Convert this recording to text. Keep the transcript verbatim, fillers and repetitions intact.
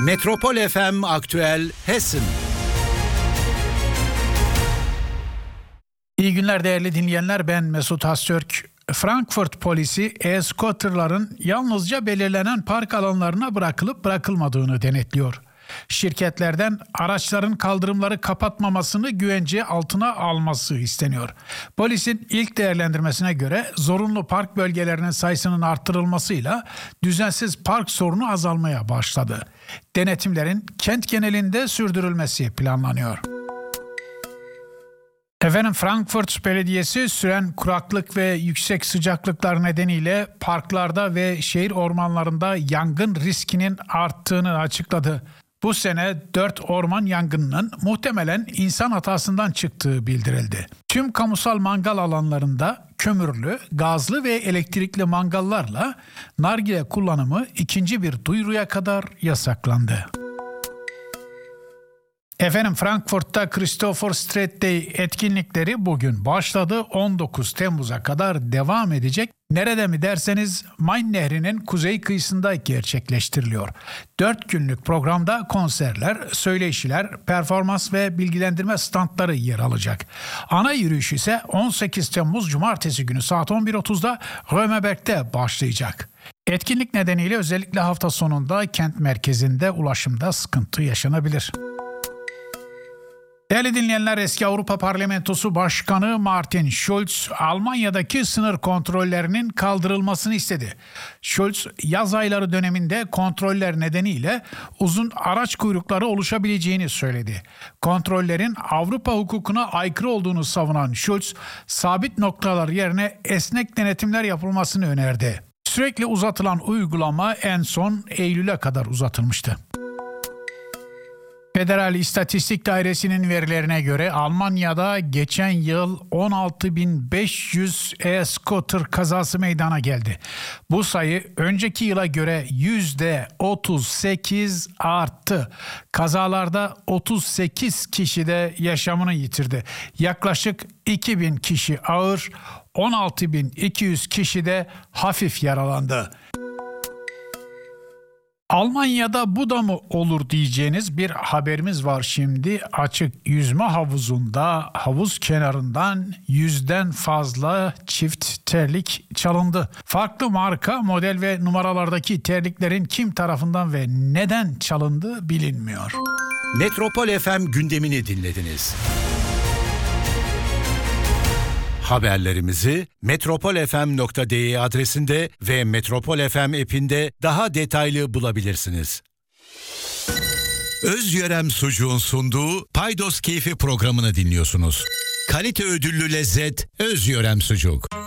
Metropol F M Aktüel Hessen. İyi günler değerli dinleyenler, ben Mesut Haztürk. Frankfurt polisi e-scooterların yalnızca belirlenen park alanlarına bırakılıp bırakılmadığını denetliyor. Şirketlerden araçların kaldırımları kapatmamasını güvence altına alması isteniyor. Polisin ilk değerlendirmesine göre zorunlu park bölgelerinin sayısının artırılmasıyla düzensiz park sorunu azalmaya başladı. Denetimlerin kent genelinde sürdürülmesi planlanıyor. Efendim, Frankfurt Belediyesi süren kuraklık ve yüksek sıcaklıklar nedeniyle parklarda ve şehir ormanlarında yangın riskinin arttığını açıkladı. Bu sene dört orman yangınının muhtemelen insan hatasından çıktığı bildirildi. Tüm kamusal mangal alanlarında kömürlü, gazlı ve elektrikli mangallarla nargile kullanımı ikinci bir duyuruya kadar yasaklandı. Efendim, Frankfurt'ta Christopher Street Day etkinlikleri bugün başladı. on dokuz Temmuz'a kadar devam edecek. Nerede mi derseniz Main Nehri'nin kuzey kıyısında gerçekleştiriliyor. dört günlük programda konserler, söyleşiler, performans ve bilgilendirme standları yer alacak. Ana yürüyüş ise on sekiz Temmuz Cumartesi günü saat on bir otuzda Römerberg'de başlayacak. Etkinlik nedeniyle özellikle hafta sonunda kent merkezinde ulaşımda sıkıntı yaşanabilir. Değerli dinleyenler, eski Avrupa Parlamentosu Başkanı Martin Schulz, Almanya'daki sınır kontrollerinin kaldırılmasını istedi. Schulz, yaz ayları döneminde kontroller nedeniyle uzun araç kuyrukları oluşabileceğini söyledi. Kontrollerin Avrupa hukukuna aykırı olduğunu savunan Schulz, sabit noktalar yerine esnek denetimler yapılmasını önerdi. Sürekli uzatılan uygulama en son Eylül'e kadar uzatılmıştı. Federal İstatistik Dairesi'nin verilerine göre Almanya'da geçen yıl on altı bin beş yüz e-scooter kazası meydana geldi. Bu sayı önceki yıla göre yüzde otuz sekiz arttı. Kazalarda otuz sekiz kişi de yaşamını yitirdi. Yaklaşık iki bin kişi ağır, on altı bin iki yüz kişi de hafif yaralandı. Almanya'da bu da mı olur diyeceğiniz bir haberimiz var şimdi. Açık yüzme havuzunda havuz kenarından yüzden fazla çift terlik çalındı. Farklı marka, model ve numaralardaki terliklerin kim tarafından ve neden çalındığı bilinmiyor. Metropol F M gündemini dinlediniz. Haberlerimizi metropol f m nokta d e adresinde ve Metropol F M app'inde daha detaylı bulabilirsiniz. Özyörem Sucuğun sunduğu Paydos Keyfi programını dinliyorsunuz. Kalite ödüllü lezzet Özyörem Sucuk.